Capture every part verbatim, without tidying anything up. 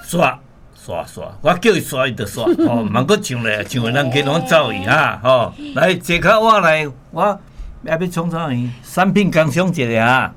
刷刷刷，我叫伊刷伊就刷，哦，茫阁上来，上来咱去拢走伊哈，吼，来坐卡我来，我要要创啥伊产品工商一下啊。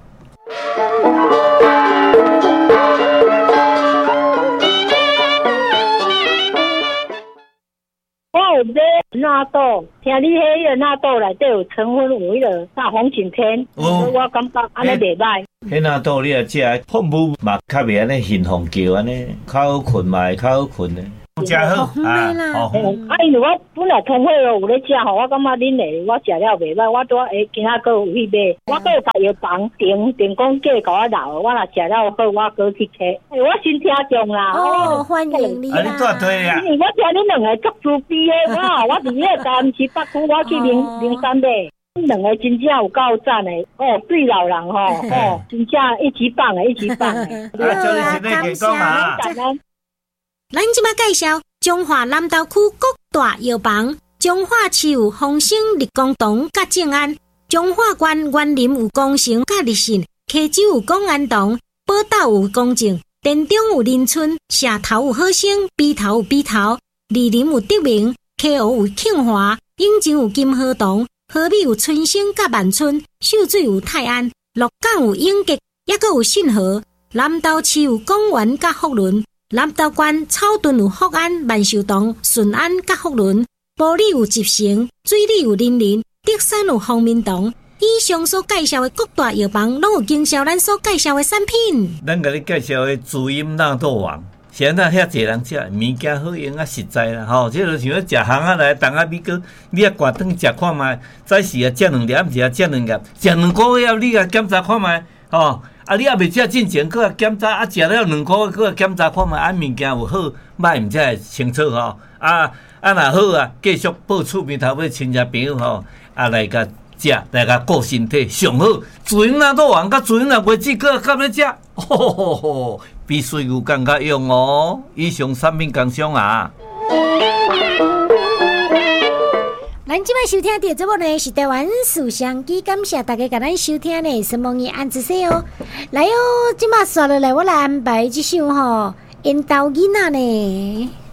我有买纳豆，听你迄个纳豆内底有成分有迄个大红景天，哦、我感觉安尼袂歹。 迄纳豆你啊食，泡母嘛较袂安尼兴奋叫安尼，较好困嘛，较好困的。食好啊， 哦，啊，因为我本来通伙有咧食吼，我感觉恁诶，我食了袂歹，我拄诶今仔个有去买，我个有甲药房订订讲价甲我留，我若食了好，我个去摕。欸，我新听众啦， 哦，欢迎你啦！ 啊，你住对啊？ 因为我听恁两个足自卑诶，我我伫迄个台南市北区，我去零零三买。恁两个真正有够赞诶！哦，对老人吼，哦，真正一级棒诶，一级棒诶！ 啊，叫你现在讲啊！ 咱即马介绍中华南投区各大药房：中华市有丰兴、立功堂、甲正安；中华县园林有光城、甲立信；溪州有公安堂；宝岛有公正；田中有林村；社头有好生；鼻头有鼻头；二林有德明；溪湖有庆华；永靖有金河堂；河美有春生甲万春；秀水有泰安；鹿港有永吉，抑阁有信和；南投市有公园甲福伦。南投县草屯有福安、万寿堂、顺安甲福伦；埔里有集成，水里有林林，德山有方明堂。以上所介绍的各大药房，拢有经销咱所介绍的产品。 咱甲你介绍的主音纳豆王，现在遐侪人食，物件好用啊，实在啦，吼，这就像要食巷仔来，东仔米糕，你啊挂顿食看卖，早时啊食两粒，暗时啊食两粒，食两个月你啊检查看卖，吼。啊！你也未食进前，搁啊检查，啊食了两个月，搁啊检查看卖，啊物件有好歹，毋才会清楚吼。啊啊，若好啊，继续报厝边头尾亲戚朋友吼，啊来甲食，来甲顾身体上好。自营纳豆王甲自营纳月子搁甲要食，吼吼吼，比水牛更较用哦。以上产品工商啊。 咱即摆收听到节目呢是台湾思想机，感谢大家甲咱收听呢，什么嘢安子说哦，来哦，即摆刷落来我来安排即首吼，因兜囡仔呢。